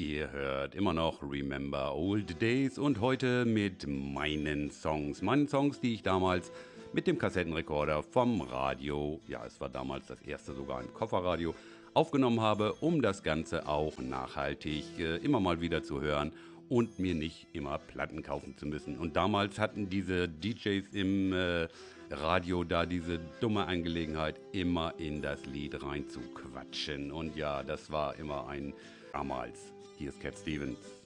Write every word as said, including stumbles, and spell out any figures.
Ihr hört immer noch Remember Old Days und heute mit meinen Songs. Meinen Songs, die ich damals mit dem Kassettenrekorder vom Radio, ja, es war damals das erste sogar im Kofferradio, aufgenommen habe, um das Ganze auch nachhaltig äh, immer mal wieder zu hören und mir nicht immer Platten kaufen zu müssen. Und damals hatten diese D Js im äh, Radio da diese dumme Angelegenheit, immer in das Lied rein zu quatschen. Und ja, das war immer ein damals. Hier ist Cat Stevens.